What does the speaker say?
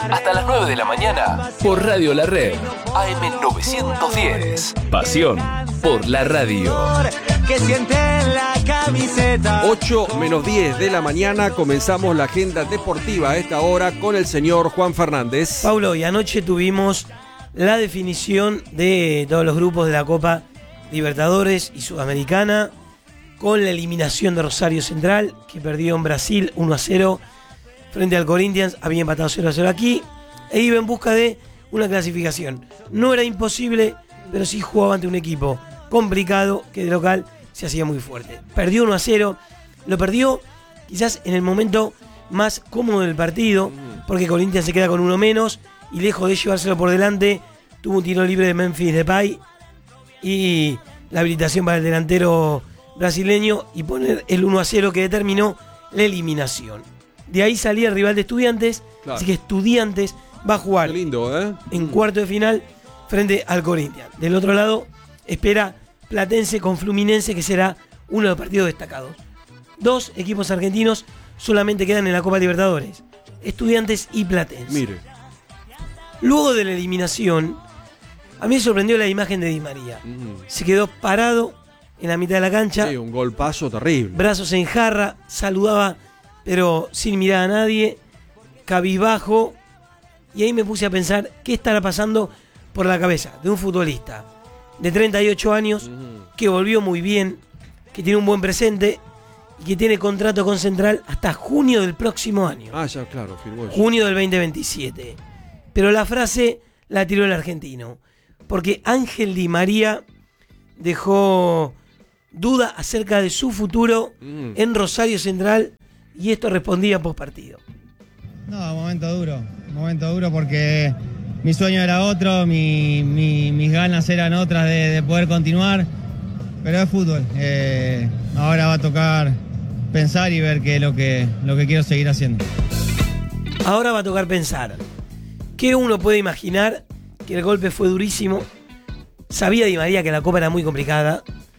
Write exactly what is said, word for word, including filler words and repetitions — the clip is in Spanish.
Hasta las nueve de la mañana por Radio La Red. A M novecientos diez. Pasión por la radio. Que siente la camiseta. ocho menos diez de la mañana comenzamos la agenda deportiva a esta hora con el señor Juan Fernández. Paulo, y anoche tuvimos la definición de todos los grupos de la Copa Libertadores y Sudamericana con la eliminación de Rosario Central, que perdió en Brasil uno a cero frente al Corinthians, había empatado cero a cero aquí e iba en busca de una clasificación. No era imposible, pero sí jugaba ante un equipo complicado que de local se hacía muy fuerte. Perdió uno a cero, lo perdió quizás en el momento más cómodo del partido, porque Corinthians se queda con uno menos y lejos de llevárselo por delante, tuvo un tiro libre de Memphis Depay y la habilitación para el delantero brasileño y poner el uno a cero que determinó la eliminación. De ahí salía el rival de Estudiantes, claro. Así que Estudiantes va a jugar Qué lindo, ¿eh? en cuarto de final frente al Corinthians. Del otro lado espera Platense con Fluminense, que será uno de los partidos destacados. Dos equipos argentinos solamente quedan en la Copa Libertadores, Estudiantes y Platense. Mire. Luego de la eliminación, a mí me sorprendió la imagen de Di María. Mm. Se quedó parado en la mitad de la cancha. Sí, un golpazo terrible. Brazos en jarra, saludaba pero sin mirar a nadie, cabizbajo, y ahí me puse a pensar qué estará pasando por la cabeza de un futbolista de treinta y ocho años, uh-huh. que volvió muy bien, que tiene un buen presente y que tiene contrato con Central hasta junio del próximo año. Ah, ya, claro, firmó eso. Junio del veinte veintisiete. Pero la frase la tiró el argentino, porque Ángel Di María dejó duda acerca de su futuro uh-huh. en Rosario Central. Y esto respondía post partido. No, momento duro, momento duro porque mi sueño era otro, mi, mi, mis ganas eran otras de, de poder continuar, pero es fútbol. Eh, ahora va a tocar pensar y ver qué es lo que, lo que quiero seguir haciendo. Ahora va a tocar pensar. ¿Qué uno puede imaginar? Que el golpe fue durísimo. Sabía Di María que la Copa era muy complicada,